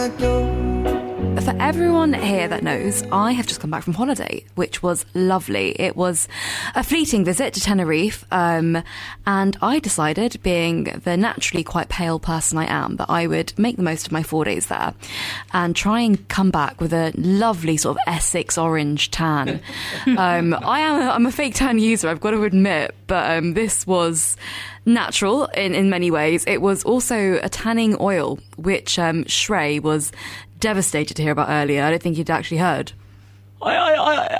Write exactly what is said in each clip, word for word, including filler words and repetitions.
back door. For everyone here that knows, I have just come back from holiday, which was lovely. It was a fleeting visit to Tenerife, um, and I decided, being the naturally quite pale person I am, that I would make the most of my four days there and try and come back with a lovely sort of Essex orange tan. um, I am a, I'm a fake tan user, I've got to admit, but um, this was natural in, in many ways. It was also a tanning oil, which um, Shrey was devastated to hear about earlier. I don't think you'd actually heard. I, I,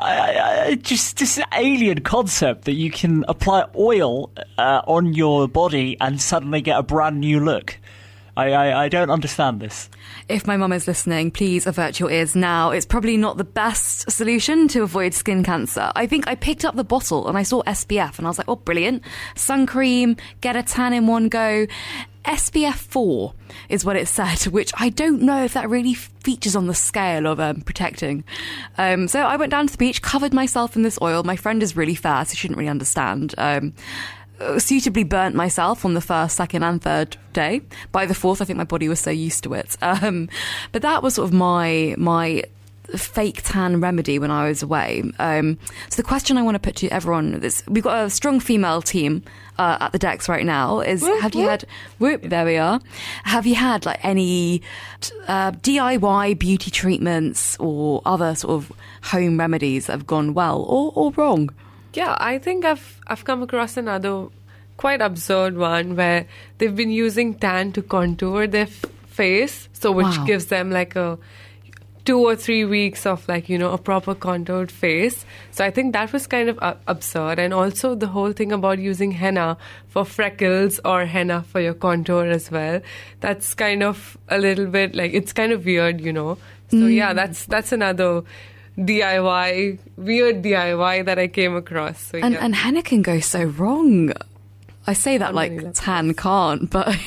I, I just this alien concept that you can apply oil uh, on your body and suddenly get a brand new look. I, I, I don't understand this. If my mum is listening, please avert your ears now. It's probably not the best solution to avoid skin cancer. I think I picked up the bottle and I saw S P F and I was like, oh, brilliant. Sun cream, get a tan in one go. S P F four is what it said, which I don't know if that really features on the scale of um, protecting. Um, so I went down to the beach, covered myself in this oil. My friend is really fair, so she didn't really understand. Um, suitably burnt myself on the first, second and third day. By the fourth, I think my body was so used to it. Um, but that was sort of my my fake tan remedy when I was away. Um, so the question I want to put to everyone is, we've got a strong female team uh, at the decks right now, is whoop, have you whoop. had, whoop, there we are. Have you had like any uh, D I Y beauty treatments or other sort of home remedies that have gone well or, or wrong? Yeah, I think I've I've come across another quite absurd one where they've been using tan to contour their f- face, so which Wow. gives them like a two or three weeks of like, you know, a proper contoured face. So I think that was kind of uh, absurd. And also the whole thing about using henna for freckles or henna for your contour as well. That's kind of a little bit like, it's kind of weird, you know. So Mm. yeah, that's that's another D I Y, weird D I Y that I came across. So, And, yeah. and henna can go so wrong. I say that like Unbelievable. tan can't, but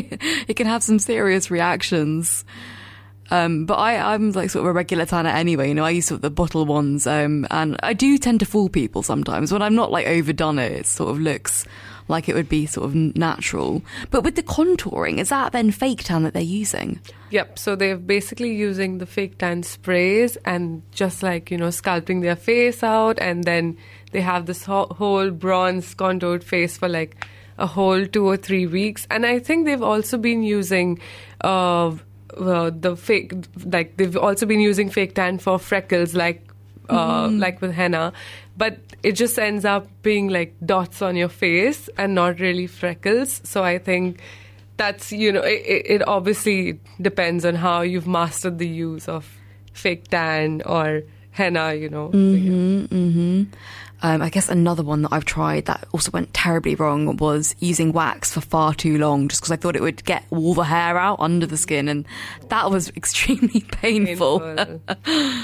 it can have some serious reactions. Um, but I, I'm like sort of a regular tanner anyway, you know, I use sort of the bottle ones, um, and I do tend to fool people sometimes. When I'm not like overdone it, it sort of looks like it would be sort of natural. But with the contouring, is that then fake tan that they're using? Yep, so they're basically using the fake tan sprays and just like, you know, sculpting their face out, and then they have this ho- whole bronze contoured face for like a whole two or three weeks. And I think they've also been using uh, well, the fake, like they've also been using fake tan for freckles, like uh, Mm-hmm. like with henna, but it just ends up being like dots on your face and not really freckles. So I think that's, you know, it, it obviously depends on how you've mastered the use of fake tan or henna, you know. So, yeah. Mm-hmm, mm-hmm. Um, I guess another one that I've tried that also went terribly wrong was using wax for far too long, just because I thought it would get all the hair out under the skin, and that was extremely painful. Painful.